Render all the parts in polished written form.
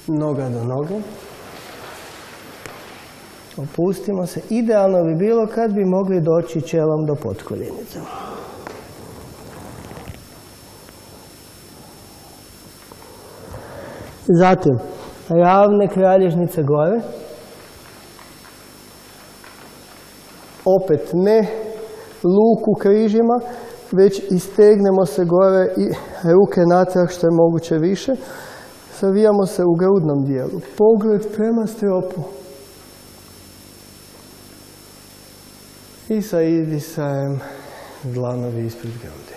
noga do noge. Opustimo se. Idealno bi bilo kad bi mogli doći čelom do potkoljenice. Zatim, ravne kralježnice gore. Opet ne luk u križima, već istegnemo se gore i ruke natrag što je moguće više. Savijamo se u grudnom dijelu. Pogled prema stropu. I sa izdisajem dlanovi ispred grudi.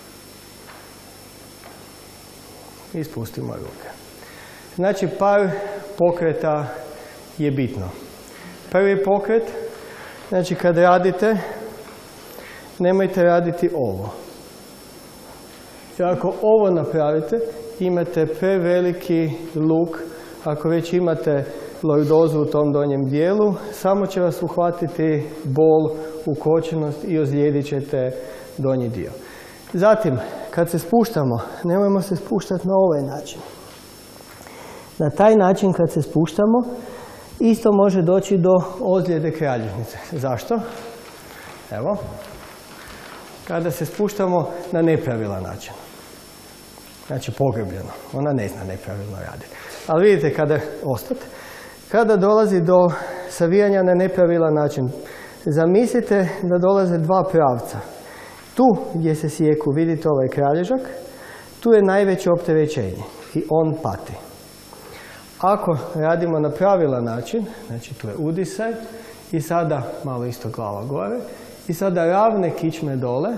I spustimo ruke. Znači, par pokreta je bitno. Prvi pokret, znači kad radite, nemojte raditi ovo. Jer ako ovo napravite, imate preveliki luk. Ako već imate lordozu u tom donjem dijelu, samo će vas uhvatiti bol, ukočenost i ozlijedit ćete donji dio. Zatim, kad se spuštamo, nemojmo se spuštati na ovaj način. Na taj način kad se spuštamo, isto može doći do ozljede kralježnice. Zašto? Evo. Kada se spuštamo na nepravilan način. Znači pogrbljeno. Ona ne zna nepravilno raditi. Ali vidite kada dolazi do savijanja na nepravilan način, zamislite da dolaze dva pravca. Tu gdje se sijeku, vidite ovaj kralježak, tu je najveće opterećenje i on pati. Ako radimo na pravilan način, znači tu je udisaj i sada malo isto glava gore i sada ravne kičme dole,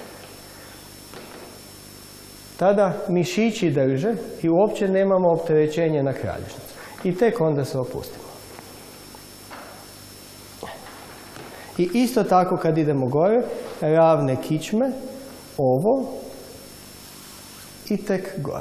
tada mišići drže i uopće nemamo opterećenje na kralježnicu. I tek onda se opustimo. I isto tako kad idemo gore, ravne kičme, ovo i tek gore.